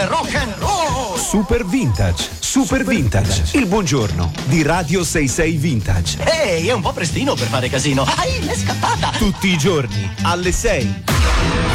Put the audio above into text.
Rock and roll! Super Vintage, Super Vintage, il buongiorno di Radio 66 Vintage. Ehi, è un po' prestino per fare casino. M'è scappata! Tutti i giorni alle 6.